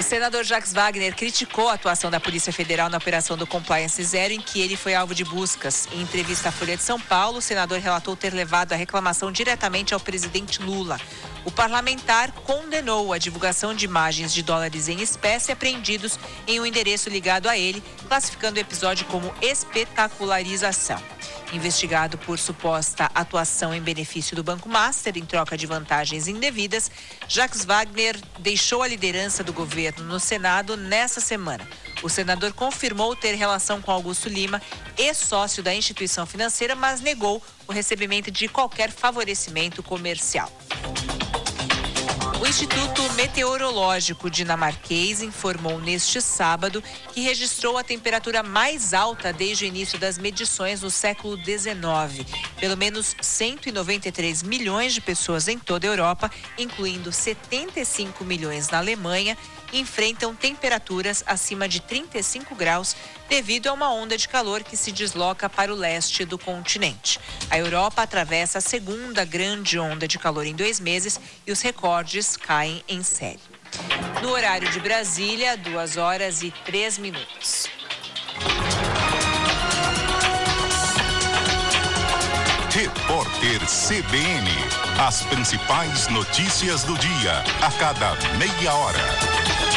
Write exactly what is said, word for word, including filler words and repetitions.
senador Jacques Wagner criticou a atuação da Polícia Federal na operação do Compliance Zero, em que ele foi alvo de buscas. Em entrevista à Folha de São Paulo, o senador relatou ter levado a reclamação diretamente ao presidente Lula. O parlamentar condenou a divulgação de imagens de dólares em espécie apreendidos em um endereço ligado a ele, classificando o episódio como espetacularização. Investigado por suposta atuação em benefício do Banco Master em troca de vantagens indevidas, Jacques Wagner deixou a liderança do governo no Senado nessa semana. O senador confirmou ter relação com Augusto Lima, ex-sócio da instituição financeira, mas negou o recebimento de qualquer favorecimento comercial. O Instituto Meteorológico Dinamarquês informou neste sábado que registrou a temperatura mais alta desde o início das medições no século dezenove. Pelo menos cento e noventa e três milhões de pessoas em toda a Europa, incluindo setenta e cinco milhões na Alemanha, enfrentam temperaturas acima de trinta e cinco graus devido a uma onda de calor que se desloca para o leste do continente. A Europa atravessa a segunda grande onda de calor em dois meses e os recordes caem em série. No horário de Brasília, duas horas e três minutos. Repórter C B N. As principais notícias do dia, a cada meia hora.